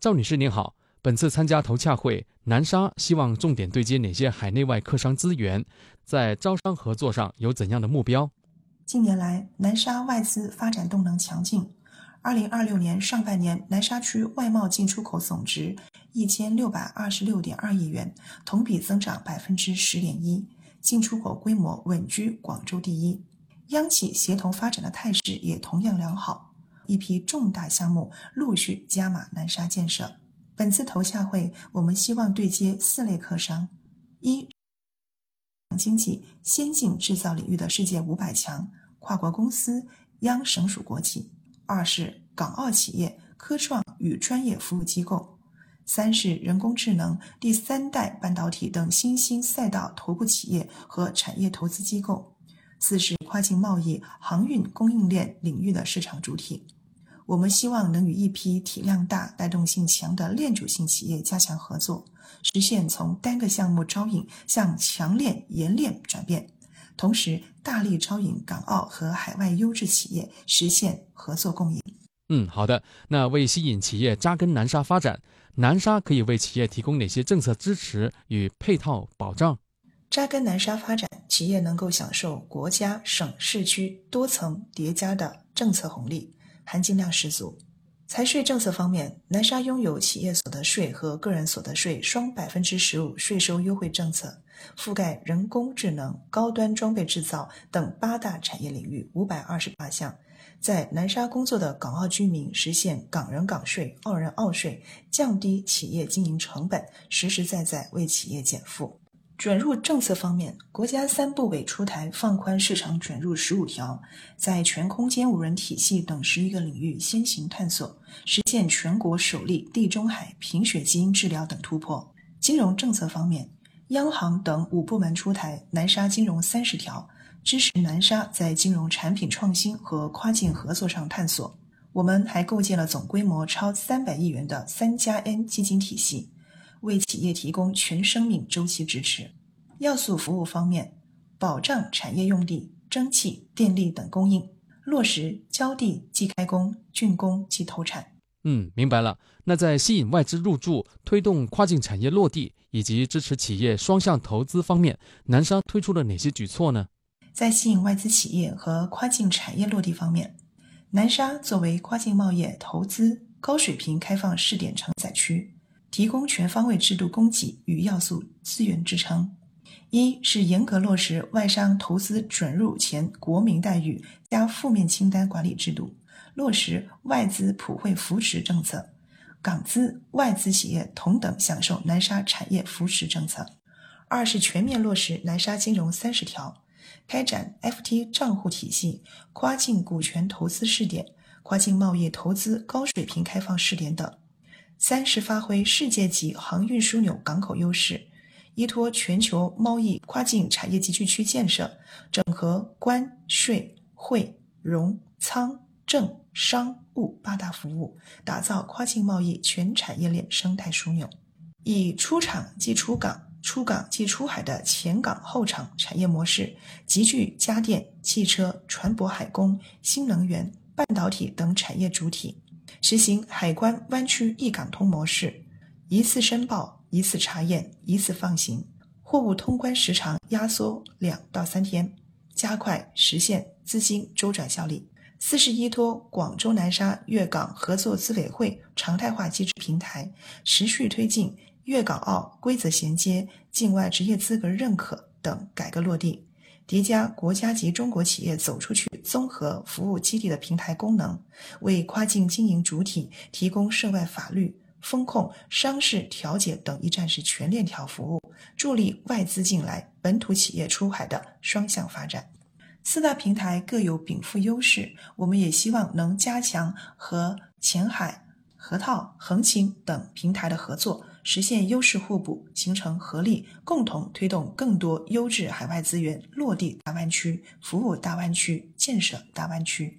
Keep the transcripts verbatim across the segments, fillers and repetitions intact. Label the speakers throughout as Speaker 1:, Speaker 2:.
Speaker 1: 赵女士您好，本次参加投洽会，南沙希望重点对接哪些海内外客商资源，在招商合作上有怎样的目标？
Speaker 2: 近年来，南沙外资发展动能强劲。二零二六年上半年，南沙区外贸进出口总值一千六百二十六点二亿元，同比增长百分之十点一，进出口规模稳居广州第一。央企协同发展的态势也同样良好，一批重大项目陆续加码南沙建设。本次投洽会，我们希望对接四类客商：一、经济先进制造领域的世界五百强跨国公司、央省属国企；二是港澳企业、科创与专业服务机构；三是人工智能、第三代半导体等新兴赛道头部企业和产业投资机构；四是跨境贸易、航运供应链领域的市场主体。我们希望能与一批体量大、带动性强的链主性企业加强合作，实现从单个项目招引向强链延链转变，同时大力招引港澳和海外优质企业，实现合作共赢。
Speaker 1: 嗯，好的。那为吸引企业扎根南沙发展，南沙可以为企业提供哪些政策支持与配套保障？
Speaker 2: 扎根南沙发展，企业能够享受国家、省、市区多层叠加的政策红利，含金量十足。财税政策方面，南沙拥有企业所得税和个人所得税双百分之十五税收优惠政策，覆盖人工智能、高端装备制造等八大产业领域五百二十八项。在南沙工作的港澳居民实现港人港税、澳人澳税，降低企业经营成本，实实在在为企业减负。准入政策方面，国家三部委出台放宽市场准入十五条，在全空间无人体系等十一个领域先行探索，实现全国首例地中海贫血基因治疗等突破。金融政策方面，央行等五部门出台南沙金融三十条，支持南沙在金融产品创新和跨境合作上探索。我们还构建了总规模超三百亿元的三加 N 基金体系，为企业提供全生命周期支持。要素服务方面，保障产业用地、蒸汽、电力等供应，落实交地即开工、竣工即投产。
Speaker 1: 嗯，明白了。那在吸引外资入驻、推动跨境产业落地以及支持企业双向投资方面，南沙推出了哪些举措呢？
Speaker 2: 在吸引外资企业和跨境产业落地方面，南沙作为跨境贸易投资高水平开放试点承载区，提供全方位制度供给与要素资源支撑。一是严格落实外商投资准入前国民待遇加负面清单管理制度，落实外资普惠扶持政策，港资、外资企业同等享受南沙产业扶持政策。二是全面落实南沙金融三十条，开展 F T 账户体系、跨境股权投资试点、跨境贸易投资高水平开放试点等。三是发挥世界级航运枢纽港口优势，依托全球贸易跨境产业集聚区建设，整合关、税、汇、融、仓、政、商、务八大服务，打造跨境贸易全产业链生态枢纽，以出厂即出港、出港即出海的前港后厂产业模式，集聚家电、汽车、船舶海工、新能源、半导体等产业主体，实行海关湾区一港通模式，一次申报、一次查验、一次放行，货物通关时长压缩两到三天，加快实现资金周转效率。四是依托广州南沙粤港合作资委会常态化机制平台，持续推进粤港澳规则衔接、境外职业资格认可等改革落地，叠加国家级中国企业走出去综合服务基地的平台功能，为跨境经营主体提供涉外法律、风控、商事调解等一站式全链条服务，助力外资进来、本土企业出海的双向发展。四大平台各有禀赋优势，我们也希望能加强和前海、河套、横琴等平台的合作，实现优势互补，形成合力，共同推动更多优质海外资源落地大湾區、服務大灣區、建設大灣區。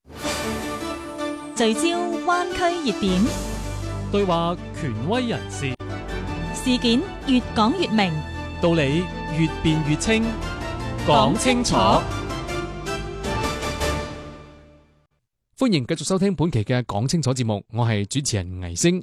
Speaker 3: 聚焦灣區熱點，
Speaker 4: 對話權威人士，
Speaker 3: 事件越講越明，
Speaker 4: 道理越辯越清，講清楚。
Speaker 1: 歡迎繼續收聽本期嘅講清楚節目，我係主持人倪星。